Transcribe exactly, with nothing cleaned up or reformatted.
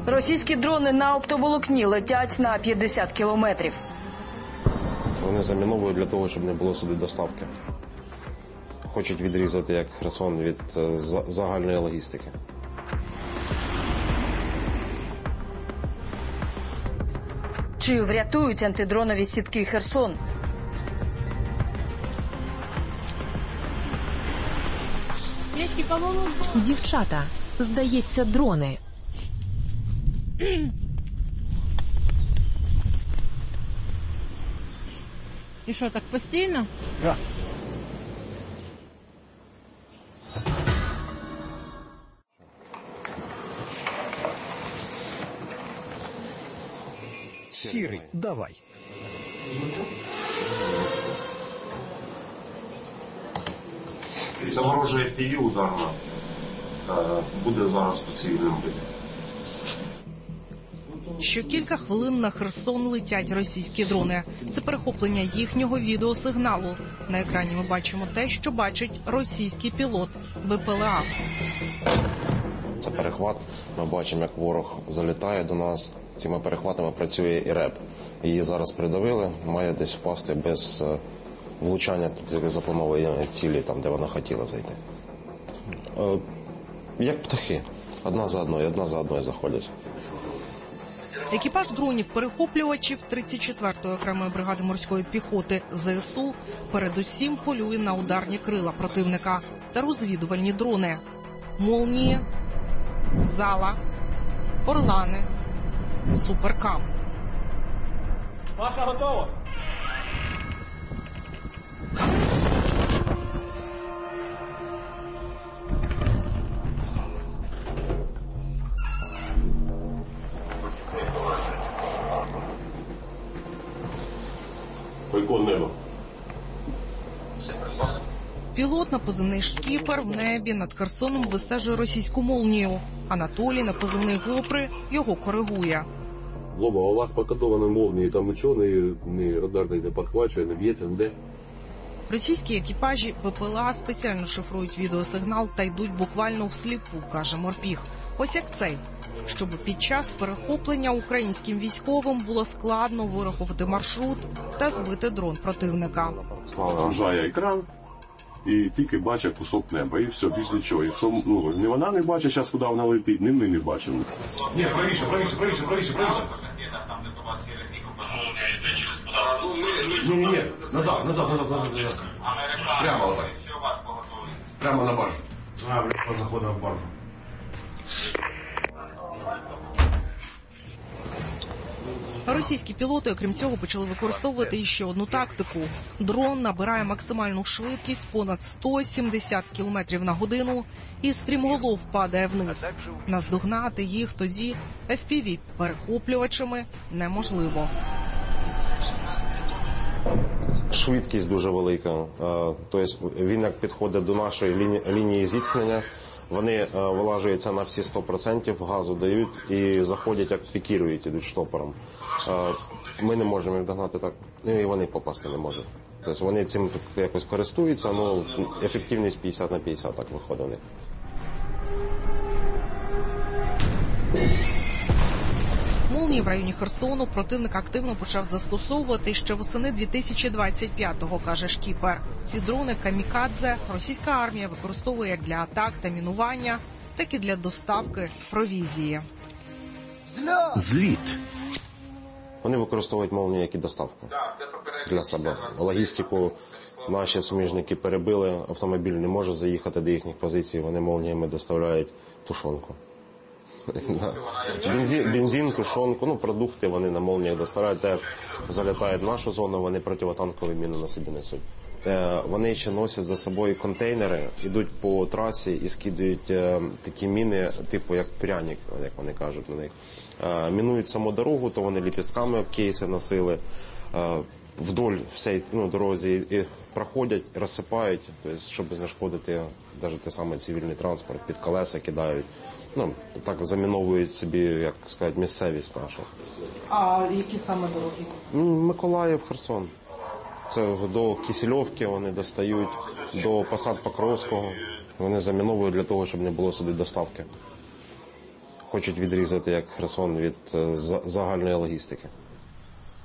Російські дрони на оптоволокні летять на п'ятдесят кілометрів. Вони заміновують для того, щоб не було сюди доставки. Хочуть відрізати, як Херсон, від загальної логістики. Чи врятують антидронові сітки Херсон? Дівчата, здається, дрони. І що, так постійно? Так. Сірий, давай. Це ворожа еф пі ві ударна буде зараз по цивільним бити. Що кілька хвилин на Херсон летять російські дрони. Це перехоплення їхнього відеосигналу. На екрані ми бачимо те, що бачить російський пілот Бе Пе Еле А. Це перехват. Ми бачимо, як ворог залітає до нас. Цими перехватами працює і РЕП. Її зараз придавили, має десь впасти без влучання запланованої цілі, там, де вона хотіла зайти. Е, як птахи. Одна за одною, одна за одною заходять. Екіпаж дронів-перехоплювачів тридцять четвертої окремої бригади морської піхоти Зе Ес У передусім полює на ударні крила противника та розвідувальні дрони. Молнії, Зала, Орлани, Суперкам. Маша готова? Викон небо. Пілот на позивний «Шкіпер» в небі над Херсоном вистежує російську молнію. Анатолій на позивний «Гопри» його коригує. Лоба, у вас покодовані молнії, там нічого не, не радарний не підхвачує, не б'ється, ніде? Російські екіпажі Бе Пе Еле А спеціально шифрують відеосигнал та йдуть буквально всліпу, каже морпіг. Ось як цей. Щоб під час перехоплення українським військовим було складно вирахувати маршрут та збити дрон противника. Сужає екран і тільки бачить кусок неба, і все, без нічого. І що, ну, не вона не бачить зараз, куди вона летить, ні ми не бачимо. Ні, правіше, правіше, правіше, правіше, правіше. Ні, ні, ні, назад, назад, назад, назад, назад. Прямо отак. Прямо на баржу. А, блядь, заходимо в баржу. Російські пілоти, окрім цього, почали використовувати іще одну тактику. Дрон набирає максимальну швидкість понад сто сімдесят кілометрів на годину і стрімголов падає вниз. Наздогнати їх тоді еф пі ві перехоплювачами неможливо. Швидкість дуже велика. Тобто він як підходить до нашої лінії, лінії зіткнення, вони вилажуються на всі сто відсотків, газу дають і заходять, як пікірують, ідуть штопором. Ми не можемо їх догнати так, і вони попасти не можуть. Тобто вони цим якось користуються, але ефективність п'ятдесят на п'ятдесят так виходить у них. Молнії в районі Херсону противник активно почав застосовувати ще восени дві тисячі двадцять п'ятого, каже Шкіпер. Ці дрони камікадзе російська армія використовує як для атак та мінування, так і для доставки провізії. Зліт. Вони використовують молнії як і доставку для себе. Логістику наші суміжники перебили, автомобіль не може заїхати до їхніх позицій, вони молніями доставляють тушонку. Бензин, бензин, тушонку, ну, продукти вони на молніях доставляють, так залітають в нашу зону, вони противотанкові міни на собі несуть. Вони ще носять за собою контейнери, йдуть по трасі і скидують такі міни, типу як пряник, як вони кажуть на них. Мінують саму дорогу, то вони ліпістками кейси носили, вдоль всієї ну, дорозі і проходять, розсипають, тобто, щоб знешкодити навіть те саме цивільний транспорт, під колеса кидають. Ну, так заміновують собі, як сказати, місцевість нашу. А які саме дороги? Миколаїв, Херсон. Це до Кисельовки вони достають, до Посад Покровського. Вони заміновують для того, щоб не було сюди доставки. хочуть відрізати як Херсон від е, за- загальної логістики.